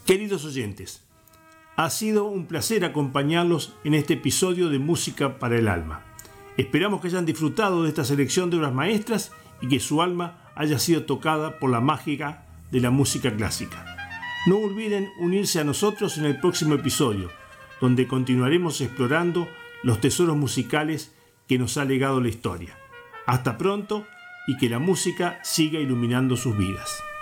Queridos oyentes, ha sido un placer acompañarlos en este episodio de Música para el Alma. Esperamos que hayan disfrutado de esta selección de obras maestras y que su alma haya sido tocada por la magia de la música clásica. No olviden unirse a nosotros en el próximo episodio, donde continuaremos explorando los tesoros musicales que nos ha legado la historia. Hasta pronto y que la música siga iluminando sus vidas.